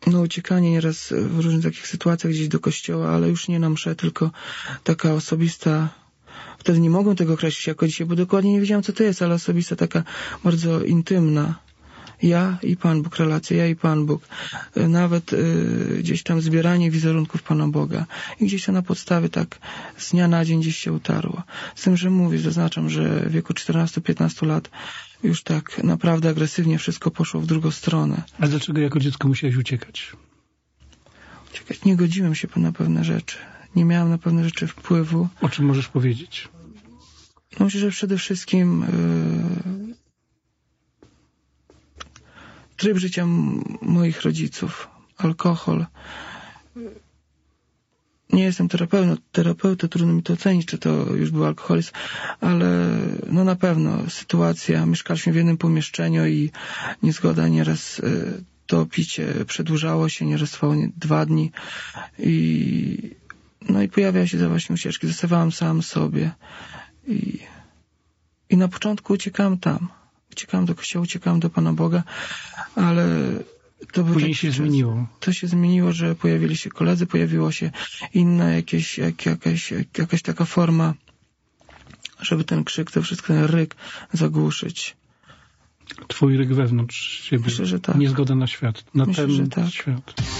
no uciekanie nieraz w różnych takich sytuacjach gdzieś do kościoła, ale już nie na mszę, tylko taka osobista, wtedy nie mogłem tego określić jako dzisiaj, bo dokładnie nie wiedziałem, co to jest, ale osobista, taka bardzo intymna. Ja i Pan Bóg, relacja, ja i Pan Bóg. Nawet gdzieś tam zbieranie wizerunków Pana Boga. I gdzieś to na podstawie tak z dnia na dzień gdzieś się utarło. Z tym, że mówię, zaznaczam, że w wieku 14-15 lat już tak naprawdę agresywnie wszystko poszło w drugą stronę. A dlaczego jako dziecko musiałeś uciekać? Nie godziłem się na pewne rzeczy. Nie miałem na pewne rzeczy wpływu. O czym możesz powiedzieć? No myślę, że przede wszystkim tryb życia moich rodziców. Alkohol. Nie jestem terapeutą, trudno mi to ocenić, czy to już był alkoholizm, ale no na pewno sytuacja, mieszkaliśmy w jednym pomieszczeniu i niezgoda nieraz to picie przedłużało się, nieraz trwało 2 dni i pojawiały się właśnie ucieczki, zostawałem sam sobie i na początku uciekałem tam. Uciekałem do kościoła, uciekałem do Pana Boga, ale to był później się zmieniło. To się zmieniło, że pojawili się koledzy, pojawiło się inna jakaś taka forma, żeby ten krzyk, to wszystko, ten ryk zagłuszyć. Twój ryk wewnątrz siebie. Myślę, że tak. Niezgoda na świat. Na Myślę, ten że tak. świat.